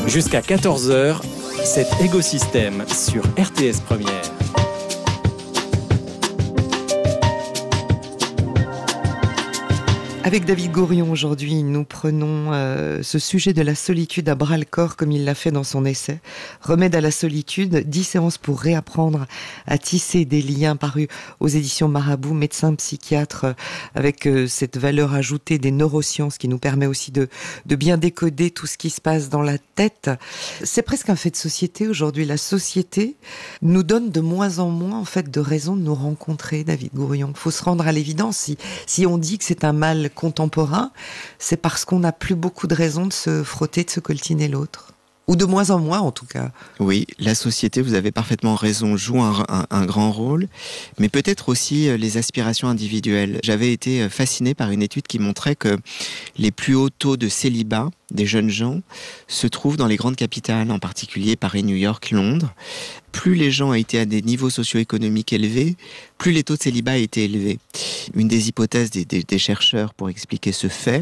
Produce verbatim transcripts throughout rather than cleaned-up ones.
Jusqu'à quatorze heures, c'est Écosystème sur R T S Première. Avec David Gourion, aujourd'hui, nous prenons euh, ce sujet de la solitude à bras-le-corps, comme il l'a fait dans son essai. Remède à la solitude, dix séances pour réapprendre à tisser des liens, parus aux éditions Marabout, médecin psychiatre, euh, avec euh, cette valeur ajoutée des neurosciences qui nous permet aussi de, de bien décoder tout ce qui se passe dans la tête. C'est presque un fait de société aujourd'hui. La société nous donne de moins en moins, en fait, de raisons de nous rencontrer, David Gourion. Il faut se rendre à l'évidence. Si, si on dit que c'est un mal contemporain, c'est parce qu'on n'a plus beaucoup de raisons de se frotter, de se coltiner l'autre. Ou de moins en moins, en tout cas. Oui, la société, vous avez parfaitement raison, joue un, un, un grand rôle, mais peut-être aussi les aspirations individuelles. J'avais été fasciné par une étude qui montrait que les plus hauts taux de célibat des jeunes gens se trouvent dans les grandes capitales, en particulier Paris, New York, Londres. Plus les gens étaient à des niveaux socio-économiques élevés, plus les taux de célibat étaient élevés. Une des hypothèses des, des, des chercheurs pour expliquer ce fait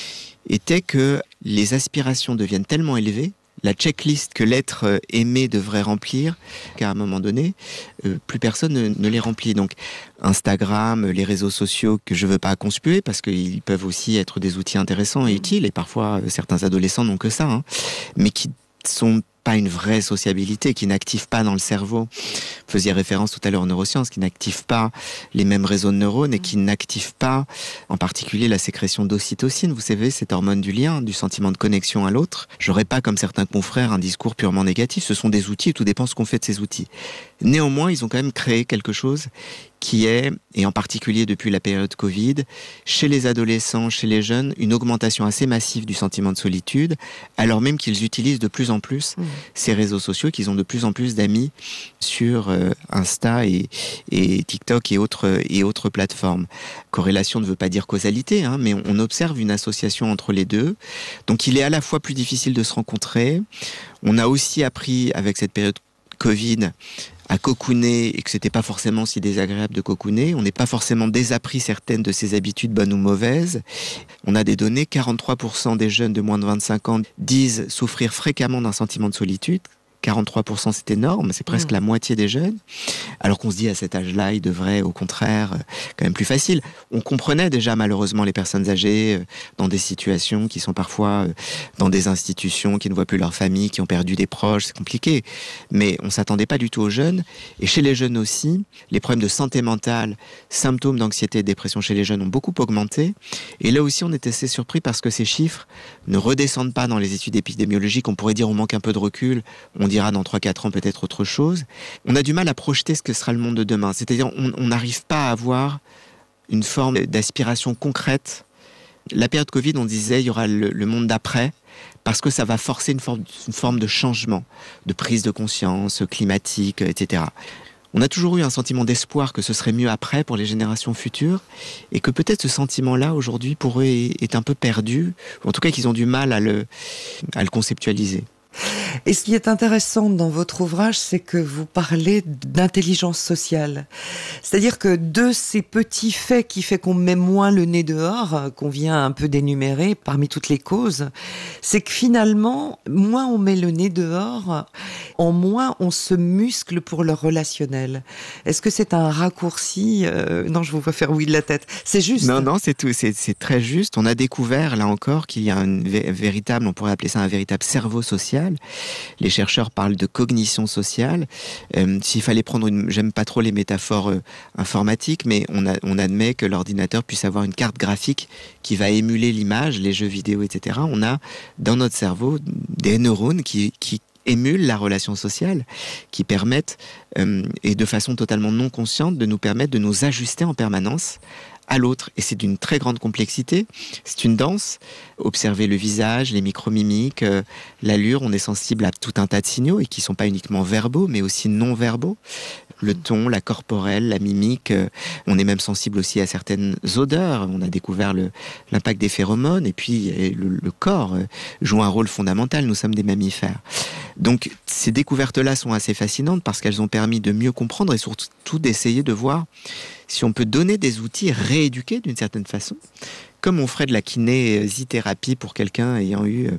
était que les aspirations deviennent tellement élevées, la checklist que l'être aimé devrait remplir, qu'à un moment donné, euh, plus personne ne, ne les remplit. Donc, Instagram, les réseaux sociaux que je ne veux pas conspuer, parce qu'ils peuvent aussi être des outils intéressants et utiles, et parfois certains adolescents n'ont que ça, hein, mais qui sont pas une vraie sociabilité, qui n'active pas dans le cerveau. Vous faisiez référence tout à l'heure aux neurosciences, qui n'active pas les mêmes réseaux de neurones et qui n'active pas, en particulier, la sécrétion d'ocytocine. Vous savez, cette hormone du lien, du sentiment de connexion à l'autre. J'aurais pas, comme certains confrères, un discours purement négatif. Ce sont des outils et tout dépend ce qu'on fait de ces outils. Néanmoins, ils ont quand même créé quelque chose qui est, et en particulier depuis la période Covid, chez les adolescents, chez les jeunes, une augmentation assez massive du sentiment de solitude, alors même qu'ils utilisent de plus en plus mmh. ces réseaux sociaux, qu'ils ont de plus en plus d'amis sur euh, Insta et, et TikTok et autres, et autres plateformes. Corrélation ne veut pas dire causalité, hein, mais on observe une association entre les deux. Donc il est à la fois plus difficile de se rencontrer. On a aussi appris avec cette période Covid à cocooner et que c'était pas forcément si désagréable de cocooner. On n'est pas forcément désappris certaines de ses habitudes bonnes ou mauvaises. On a des données, quarante-trois pour cent des jeunes de moins de vingt-cinq ans disent souffrir fréquemment d'un sentiment de solitude. quarante-trois pour cent, c'est énorme, c'est presque mmh. la moitié des jeunes. Alors qu'on se dit à cet âge-là, il devrait au contraire quand même plus facile. On comprenait déjà malheureusement les personnes âgées dans des situations qui sont parfois dans des institutions qui ne voient plus leur famille, qui ont perdu des proches, c'est compliqué. Mais on s'attendait pas du tout aux jeunes. Et chez les jeunes aussi, les problèmes de santé mentale, symptômes d'anxiété et de dépression chez les jeunes ont beaucoup augmenté. Et là aussi, on était assez surpris parce que ces chiffres ne redescendent pas dans les études épidémiologiques. On pourrait dire on manque un peu de recul. On dira dans trois quatre ans peut-être autre chose. On a du mal à projeter ce que sera le monde de demain. C'est-à-dire on n'arrive pas à avoir une forme d'aspiration concrète. La période Covid, on disait il y aura le, le monde d'après, parce que ça va forcer une forme, une forme de changement, de prise de conscience climatique, et cetera. On a toujours eu un sentiment d'espoir que ce serait mieux après pour les générations futures, et que peut-être ce sentiment-là, aujourd'hui, pour eux, est, est un peu perdu, ou en tout cas qu'ils ont du mal à le, à le conceptualiser. Et ce qui est intéressant dans votre ouvrage, c'est que vous parlez d'intelligence sociale. C'est-à-dire que de ces petits faits qui fait qu'on met moins le nez dehors, qu'on vient un peu d'énumérer parmi toutes les causes, c'est que finalement, moins on met le nez dehors, en moins on se muscle pour le relationnel. Est-ce que c'est un raccourci euh, Non, je vous vois faire oui de la tête. C'est juste. Non, non, c'est tout. C'est, c'est très juste. On a découvert, là encore, qu'il y a un vé- véritable, on pourrait appeler ça un véritable cerveau social. Les chercheurs parlent de cognition sociale. Euh, s'il fallait prendre une... J'aime pas trop les métaphores euh, informatiques, mais on, a, on admet que l'ordinateur puisse avoir une carte graphique qui va émuler l'image, les jeux vidéo, et cetera. On a dans notre cerveau des neurones qui, qui émulent la relation sociale, qui permettent, euh, et de façon totalement non consciente, de nous permettre de nous ajuster en permanence à l'autre. Et c'est d'une très grande complexité. C'est une danse. Observer le visage, les micro-mimiques, euh, l'allure. On est sensible à tout un tas de signaux et qui ne sont pas uniquement verbaux, mais aussi non-verbaux. Le ton, la corporelle, la mimique. Euh, on est même sensible aussi à certaines odeurs. On a découvert le, l'impact des phéromones. Et puis, le, le corps euh, joue un rôle fondamental. Nous sommes des mammifères. Donc, ces découvertes-là sont assez fascinantes parce qu'elles ont permis de mieux comprendre et surtout d'essayer de voir si on peut donner des outils rééduqués d'une certaine façon, comme on ferait de la kinésithérapie pour quelqu'un ayant eu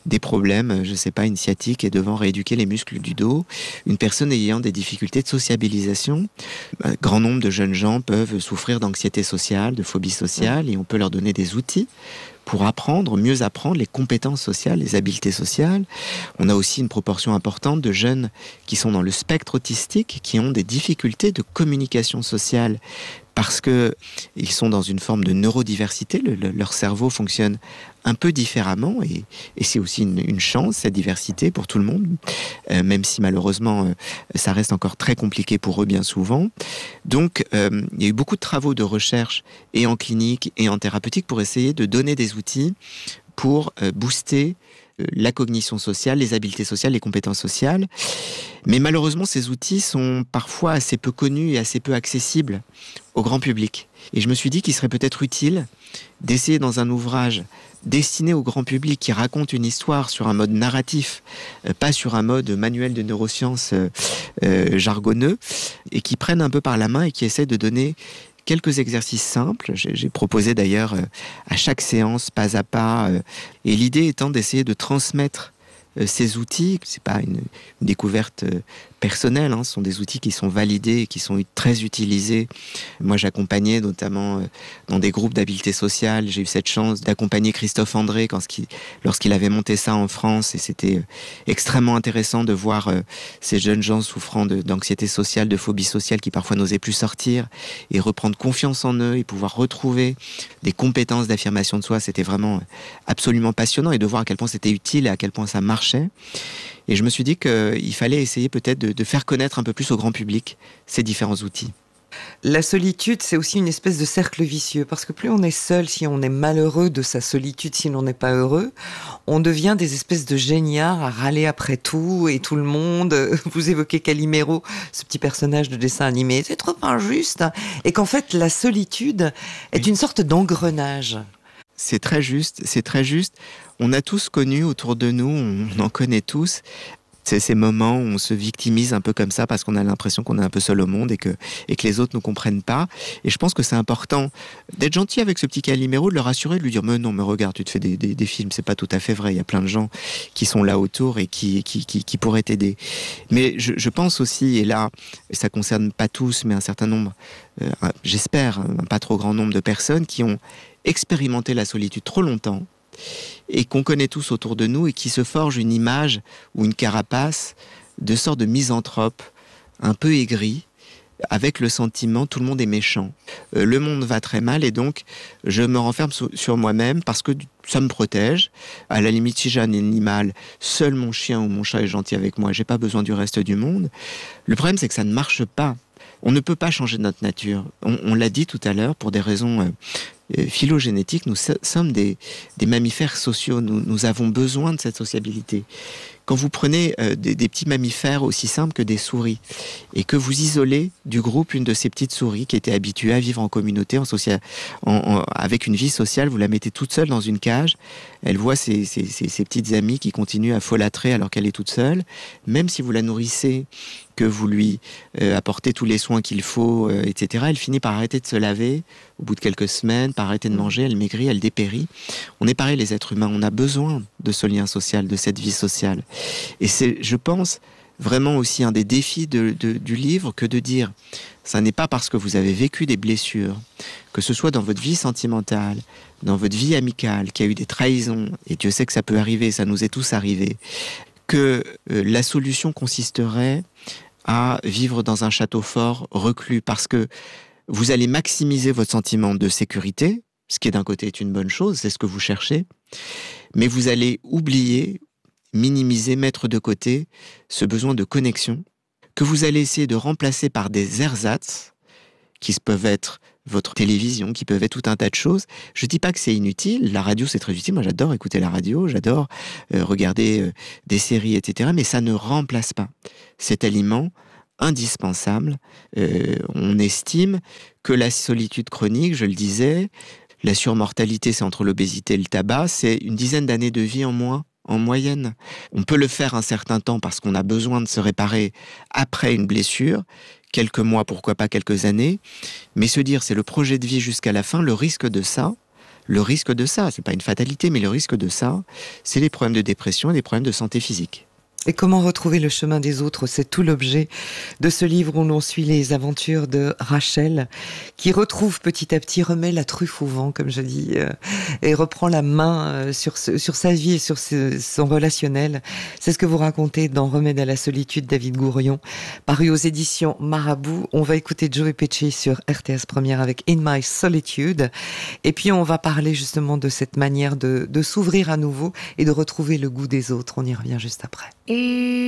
des problèmes, je ne sais pas, une sciatique et devant rééduquer les muscles du dos, une personne ayant des difficultés de sociabilisation. Un grand nombre de jeunes gens peuvent souffrir d'anxiété sociale, de phobie sociale, et on peut leur donner des outils pour apprendre, mieux apprendre les compétences sociales, les habiletés sociales. On a aussi une proportion importante de jeunes qui sont dans le spectre autistique, qui ont des difficultés de communication sociale parce qu'ils sont dans une forme de neurodiversité, le, le, leur cerveau fonctionne un peu différemment, et, et c'est aussi une, une chance, cette diversité, pour tout le monde, euh, même si malheureusement, euh, ça reste encore très compliqué pour eux bien souvent. Donc, euh, il y a eu beaucoup de travaux de recherche, et en clinique, et en thérapeutique, pour essayer de donner des outils pour euh, booster la cognition sociale, les habiletés sociales, les compétences sociales. Mais malheureusement, ces outils sont parfois assez peu connus et assez peu accessibles au grand public. Et je me suis dit qu'il serait peut-être utile d'essayer dans un ouvrage destiné au grand public qui raconte une histoire sur un mode narratif, euh, pas sur un mode manuel de neurosciences euh, euh, jargonneux, et qui prenne un peu par la main et qui essaie de donner quelques exercices simples. J'ai, j'ai proposé d'ailleurs euh, à chaque séance, pas à pas, euh, et l'idée étant d'essayer de transmettre euh, ces outils. C'est pas une, une découverte euh, personnelle, hein, ce sont des outils qui sont validés et qui sont très utilisés. Moi, j'accompagnais notamment euh, dans des groupes d'habileté sociale. J'ai eu cette chance d'accompagner Christophe André quand il, lorsqu'il avait monté ça en France, et c'était euh, extrêmement intéressant de voir euh, ces jeunes gens souffrant de, d'anxiété sociale, de phobie sociale, qui parfois n'osaient plus sortir et reprendre confiance en eux et pouvoir retrouver des compétences d'affirmation de soi. C'était vraiment absolument passionnant, et de voir à quel point c'était utile et à quel point ça marchait. Et je me suis dit qu'il fallait essayer peut-être de, de faire connaître un peu plus au grand public ces différents outils. La solitude, c'est aussi une espèce de cercle vicieux, parce que plus on est seul, si on est malheureux de sa solitude, si l'on n'est pas heureux, on devient des espèces de géniards à râler après tout et tout le monde. Vous évoquez Calimero, ce petit personnage de dessin animé, c'est trop injuste. Et qu'en fait, la solitude est oui. une sorte d'engrenage. C'est très juste, c'est très juste. On a tous connu autour de nous, on en connaît tous, c'est ces moments où on se victimise un peu comme ça parce qu'on a l'impression qu'on est un peu seul au monde et que, et que les autres ne nous comprennent pas. Et je pense que c'est important d'être gentil avec ce petit Calimero, de le rassurer, de lui dire « Mais non, mais regarde, tu te fais des, des, des films, c'est pas tout à fait vrai. Il y a plein de gens qui sont là autour et qui, qui, qui, qui pourraient t'aider. » Mais je, je pense aussi, et là, ça concerne pas tous, mais un certain nombre, euh, j'espère, un pas trop grand nombre de personnes qui ont expérimenté la solitude trop longtemps et qu'on connaît tous autour de nous, et qui se forgent une image ou une carapace de sorte de misanthrope un peu aigri, avec le sentiment tout le monde est méchant, euh, le monde va très mal, et donc je me renferme sur, sur moi-même parce que ça me protège. À la limite, si j'ai un animal, seul mon chien ou mon chat est gentil avec moi, j'ai pas besoin du reste du monde. Le problème, c'est que ça ne marche pas. On ne peut pas changer notre nature. On, on l'a dit tout à l'heure, pour des raisons euh, euh, phylogénétiques, nous so- sommes des, des mammifères sociaux. Nous, nous avons besoin de cette sociabilité. Quand vous prenez euh, des, des petits mammifères aussi simples que des souris, et que vous isolez du groupe une de ces petites souris qui était habituée à vivre en communauté, en socia- en, en, avec une vie sociale, vous la mettez toute seule dans une cage, elle voit ses, ses, ses, ses petites amies qui continuent à folâtrer alors qu'elle est toute seule. Même si vous la nourrissez, que vous lui euh, apportez tous les soins qu'il faut, euh, et cetera, elle finit par arrêter de se laver au bout de quelques semaines, par arrêter de manger, elle maigrit, elle dépérit. On est pareil, les êtres humains, on a besoin de ce lien social, de cette vie sociale. Et c'est, je pense, vraiment aussi un des défis de, de, du livre, que de dire, ça n'est pas parce que vous avez vécu des blessures, que ce soit dans votre vie sentimentale, dans votre vie amicale, qu'il y a eu des trahisons, et Dieu sait que ça peut arriver, ça nous est tous arrivé, que euh, la solution consisterait à vivre dans un château fort, reclus, parce que vous allez maximiser votre sentiment de sécurité, ce qui d'un côté est une bonne chose, c'est ce que vous cherchez, mais vous allez oublier, minimiser, mettre de côté ce besoin de connexion, que vous allez essayer de remplacer par des ersatz, qui peuvent être votre télévision, qui peuvent être tout un tas de choses. Je ne dis pas que c'est inutile, la radio c'est très utile, moi j'adore écouter la radio, j'adore euh, regarder euh, des séries, et cetera, mais ça ne remplace pas cet aliment indispensable. Euh, on estime que la solitude chronique, je le disais, la surmortalité, c'est entre l'obésité et le tabac, c'est une dizaine d'années de vie en moins, en moyenne. On peut le faire un certain temps parce qu'on a besoin de se réparer après une blessure, quelques mois, pourquoi pas quelques années, mais se dire c'est le projet de vie jusqu'à la fin, le risque de ça, le risque de ça, c'est pas une fatalité, mais le risque de ça, c'est les problèmes de dépression et les problèmes de santé physique. Et comment retrouver le chemin des autres? C'est tout l'objet de ce livre où l'on suit les aventures de Rachel, qui retrouve petit à petit, remet la truffe au vent, comme je dis, euh, et reprend la main euh, sur, ce, sur sa vie et sur ce, son relationnel. C'est ce que vous racontez dans Remède à la solitude, David Gourion, paru aux éditions Marabout. On va écouter Joe Pesci sur R T S Première avec In My Solitude. Et puis on va parler justement de cette manière de, de s'ouvrir à nouveau et de retrouver le goût des autres. On y revient juste après. Et